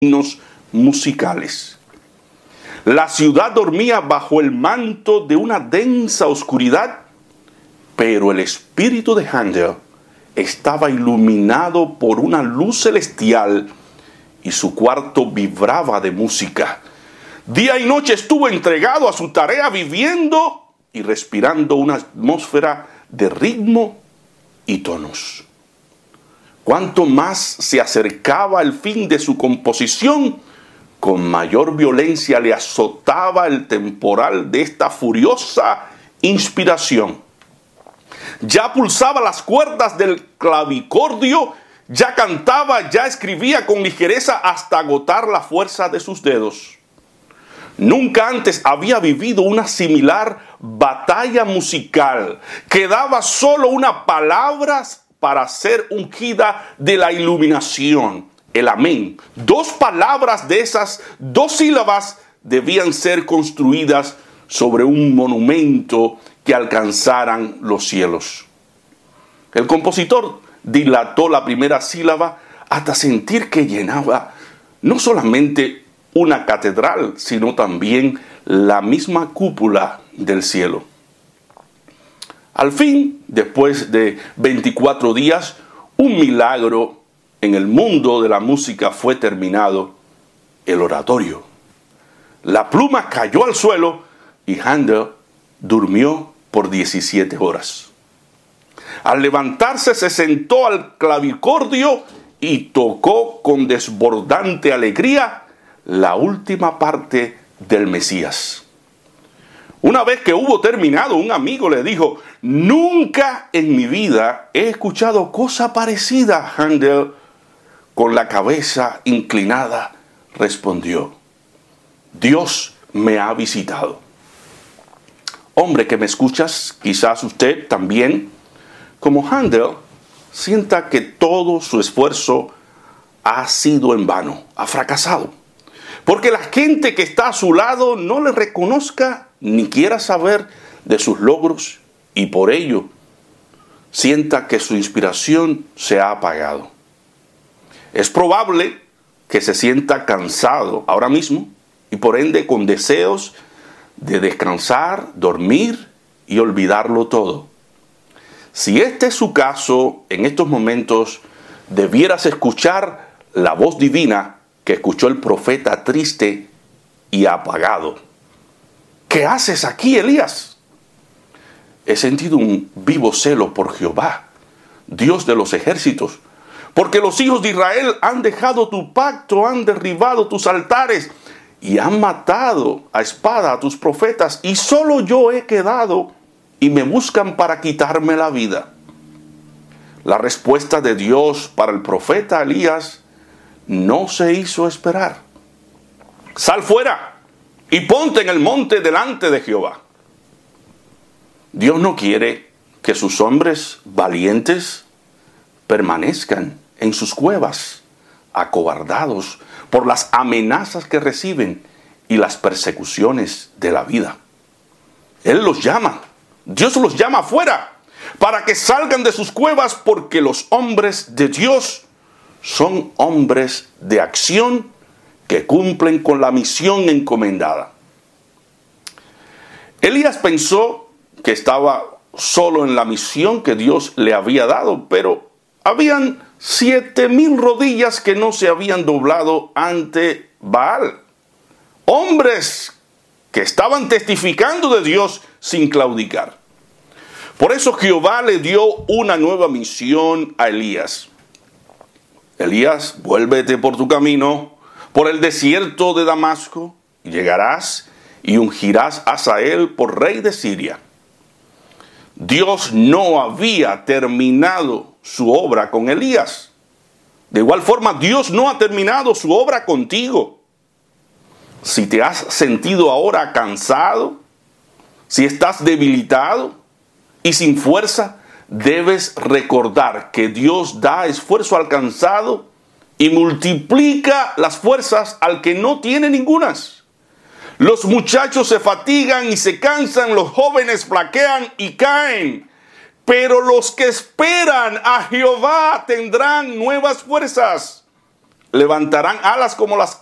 himnos musicales. La ciudad dormía bajo el manto de una densa oscuridad, pero el espíritu de Händel estaba iluminado por una luz celestial y su cuarto vibraba de música. Día y noche estuvo entregado a su tarea, viviendo y respirando una atmósfera de ritmo y tonos. Cuanto más se acercaba el fin de su composición, con mayor violencia le azotaba el temporal de esta furiosa inspiración. Ya pulsaba las cuerdas del clavicordio, ya cantaba, ya escribía con ligereza hasta agotar la fuerza de sus dedos. Nunca antes había vivido una similar batalla musical. Quedaba solo una palabra para ser ungida de la iluminación, el amén. Dos palabras de esas dos sílabas debían ser construidas sobre un monumento que alcanzaran los cielos. El compositor dilató la primera sílaba hasta sentir que llenaba no solamente una catedral, sino también la misma cúpula del cielo. Al fin, después de 24 días, un milagro en el mundo de la música fue terminado: el oratorio. La pluma cayó al suelo y Händel durmió por 17 horas. Al levantarse se sentó al clavicordio y tocó con desbordante alegría la última parte del Mesías. Una vez que hubo terminado, un amigo le dijo: «Nunca en mi vida he escuchado cosa parecida». Händel, con la cabeza inclinada, respondió: «Dios me ha visitado». Hombre que me escuchas, quizás usted también, como Händel, sienta que todo su esfuerzo ha sido en vano, ha fracasado. Porque la gente que está a su lado no le reconozca ni quiera saber de sus logros, y por ello sienta que su inspiración se ha apagado. Es probable que se sienta cansado ahora mismo y por ende con deseos de descansar, dormir y olvidarlo todo. Si este es su caso, en estos momentos debieras escuchar la voz divina que escuchó el profeta triste y apagado. ¿Qué haces aquí, Elías? He sentido un vivo celo por Jehová, Dios de los ejércitos, porque los hijos de Israel han dejado tu pacto, han derribado tus altares y han matado a espada a tus profetas, y solo yo he quedado y me buscan para quitarme la vida. La respuesta de Dios para el profeta Elías no se hizo esperar. Sal fuera y ponte en el monte delante de Jehová. Dios no quiere que sus hombres valientes permanezcan en sus cuevas, acobardados por las amenazas que reciben y las persecuciones de la vida. Él los llama, Dios los llama afuera para que salgan de sus cuevas, porque los hombres de Dios son hombres de acción que cumplen con la misión encomendada. Elías pensó que estaba solo en la misión que Dios le había dado, pero habían 7,000 rodillas que no se habían doblado ante Baal. Hombres que estaban testificando de Dios sin claudicar. Por eso Jehová le dio una nueva misión a Elías. Elías, vuélvete por tu camino, por el desierto de Damasco, y llegarás y ungirás a Hazael por rey de Siria. Dios no había terminado su obra con Elías. De igual forma, Dios no ha terminado su obra contigo. Si te has sentido ahora cansado, si estás debilitado y sin fuerza, debes recordar que Dios da esfuerzo al cansado y multiplica las fuerzas al que no tiene ningunas. Los muchachos se fatigan y se cansan, los jóvenes flaquean y caen, pero los que esperan a Jehová tendrán nuevas fuerzas. levantarán alas como las